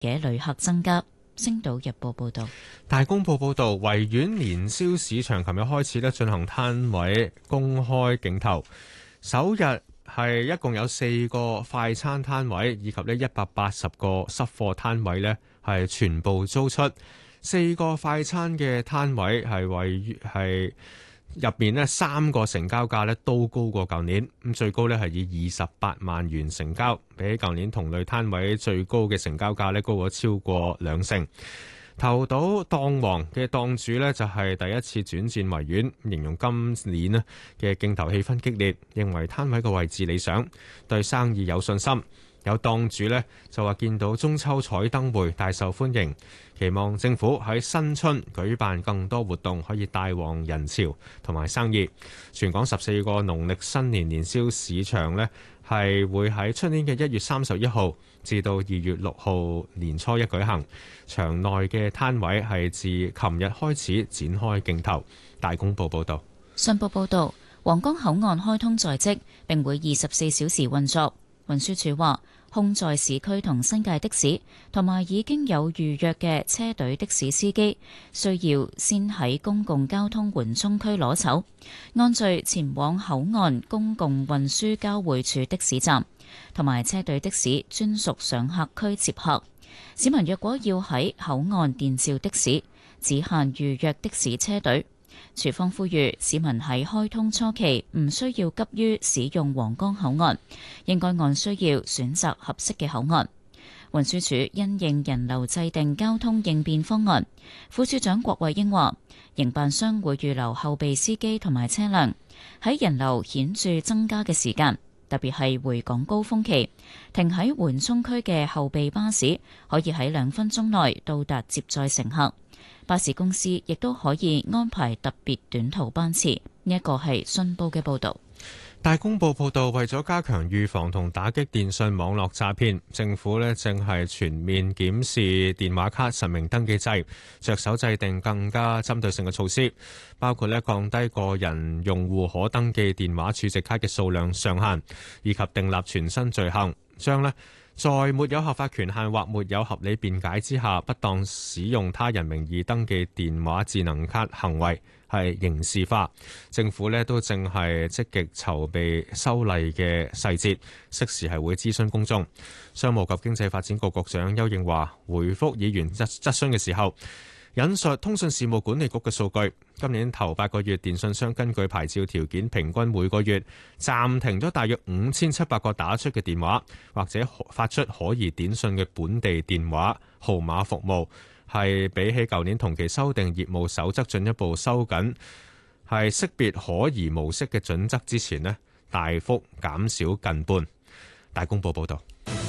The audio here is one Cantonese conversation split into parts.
嘅旅客增加。星島日報報道。 大公報報導，維園年宵市場琴日開始進行攤位公開競投，首日係一共有4個快餐攤位以及180個濕貨攤位呢係全部租出。4個快餐嘅攤位係位於入面呢3個成交價呢都高過舊年，咁最高呢係以28萬元成交，比起舊年同類攤位最高嘅成交價呢高咗超過2成。投到檔王嘅檔主呢，就係第一次轉戰維園，形容今年呢嘅競投氣氛激烈，認為攤位嘅位置理想，對生意有信心。有檔主呢就話見到中秋彩燈會大受歡迎，期望政府喺新春舉辦更多活動，可以帶旺人潮同埋生意。全港14個農曆新年年宵市場呢係會喺出年嘅1月31號至到2月6號年初一舉行，場內嘅攤位係自琴日開始展開競投。大公報報道。 信報報導，皇崗口岸開通在即，並會24小時運作。運輸署話，空載市區同新界的士，同埋已經有預約嘅車隊的士司機，需要先喺公共交通緩衝區攞籌，按序前往口岸公共運輸交匯處的士站，同埋車隊的士專屬上客區接客。市民若果要喺口岸電召的士，只限預約的士車隊。署方呼籲市民喺開通初期唔需要急於使用皇崗口岸，應該按需要選擇合適嘅口岸。運輸署因應人流制定交通應變方案。副署長郭慧英話，營辦商會預留後備司機同埋車輛，喺人流顯著增加嘅時間，特別係回港高峰期，停喺緩衝區嘅後備巴士可以喺2分鐘內到達接載乘客。巴士公司亦都可以安排特別短途班次。呢一個係信報嘅報導。 大公報報導，為咗加強預防同打擊電訊網絡詐騙，政府正係全面檢視電話卡實名登記制，着手制定更加針對性嘅措施，包括降低個人用戶可登記電話儲值卡嘅數量上限，以及訂立全新罪行，將在沒有合法權限或沒有合理辯解之下，不當使用他人名義登記電話智能卡行為係刑事化。政府都正係積極籌備修例嘅細節，適時係會諮詢公眾。商務及經濟發展局局長丘應樺回覆議員質詢嘅時候，引述通訊事務管理局嘅數據，今年頭8個月，電信商根據牌照條件，平均每個月暫停咗大約5700個打出嘅電話，或者發出可疑短訊嘅本地電話號碼服務，係比起舊年同期修訂業務守則進一步收緊，係識別可疑模式嘅準則之前大幅減少近半。大公報報導。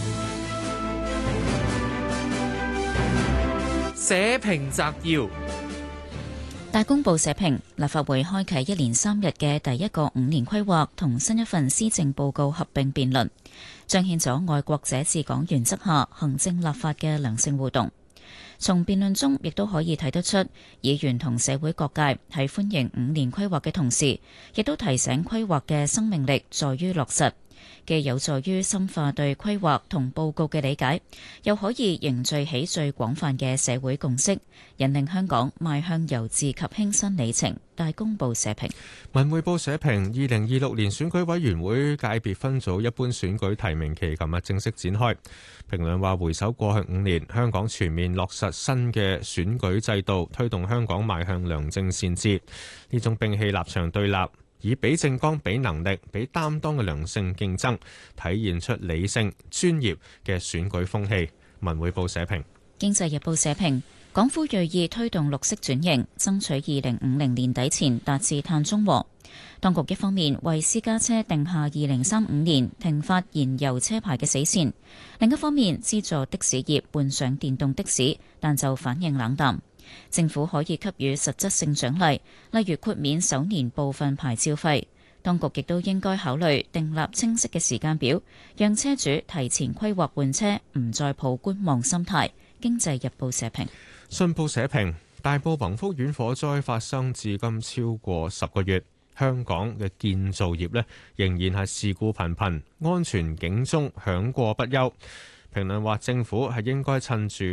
社評摘要。 大公報社評，立法會開啟1連3日嘅第一個5年規劃同新一份施政報告合併辯論，彰顯咗愛國者治港原則下行政立法嘅良性互動。從辯論中亦都可以睇得出，議員同社會各界喺歡迎5年規劃嘅同時，亦都提醒規劃嘅生命力在於落實，既有助於深化對規劃同報告嘅理解，又可以凝聚起最廣泛嘅社會共識，引領香港邁向由治及興新里程。大公報社評。 文匯報社評，2026年選舉委員會界別分組一般選舉提名期琴日正式展開。評論話，回首過去5年，香港全面落實新嘅選舉制度，推動香港邁向良政善治。呢種摒棄立場對立，以比政綱、比能力、比擔當嘅良性競爭，體現出理性、專業嘅選舉風氣。文匯報社評。 經濟日報社評，港府銳意推動綠色轉型，爭取2050年底前達至碳中和。當局一方面為私家車定下2035年停發燃油車牌嘅死線，另一方面資助的士業換上電動的士，但就反應冷淡。政府可以給予實質性獎勵，例如豁免首年部分牌照費。當局亦都應該考慮訂立清晰嘅時間表，讓車主提前規劃換車，唔再抱觀望心態。經濟日報社評。 信報社評，大埔宏福苑火災發生至今超過10個月，香港嘅建造業仍然係事故頻頻，安全警鐘響過不休。 評論話政府係應該趁住